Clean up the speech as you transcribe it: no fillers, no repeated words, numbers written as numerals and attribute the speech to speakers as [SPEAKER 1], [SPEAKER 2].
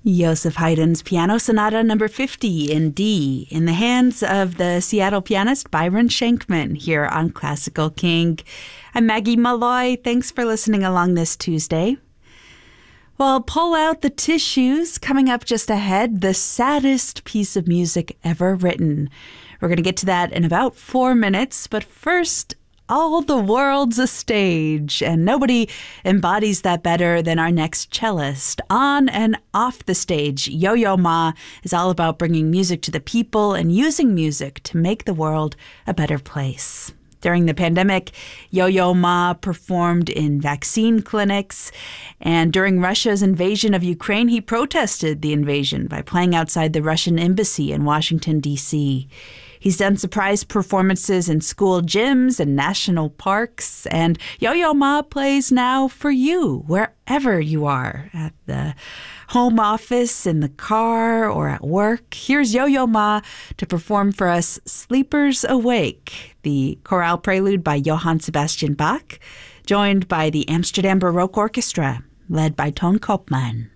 [SPEAKER 1] Joseph Haydn's Piano Sonata number 50 in D in the hands of the Seattle pianist Byron Shankman here on Classical King. I'm Maggie Malloy. Thanks for listening along this Tuesday. Well, pull out the tissues. Coming up just ahead, the saddest piece of music ever written. We're going to get to that in about 4 minutes, but first, all the world's a stage, and nobody embodies that better than our next cellist. On and off the stage, Yo-Yo Ma is all about bringing music to the people and using music to make the world a better place. During the pandemic, Yo-Yo Ma performed in vaccine clinics, and during Russia's invasion of Ukraine, he protested the invasion by playing outside the Russian embassy in Washington, D.C. He's done surprise performances in school gyms and national parks, and Yo-Yo Ma plays now for you, wherever you are, at the home office, in the car, or at work. Here's Yo-Yo Ma to perform for us Sleepers Awake, the chorale prelude by Johann Sebastian Bach, joined by the Amsterdam Baroque Orchestra, led by Ton Koopman.